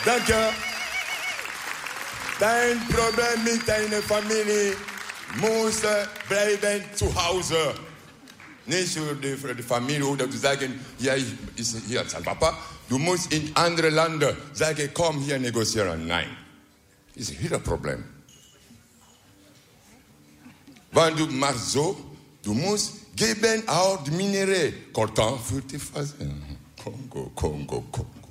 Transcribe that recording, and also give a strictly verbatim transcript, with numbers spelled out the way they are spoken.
Danke. Dein Problem mit deiner Familie muss bleiben zu Hause. Nicht für die, für die Familie oder zu sagen, hier ist hier sein Papa. Du musst in andere Länder sagen, komm hier negozieren. Nein. Das ist wieder ein Problem. Wenn du machst so, du musst geben auch die Minerais. Coltan für die Phase. Kongo, Kongo, Kongo.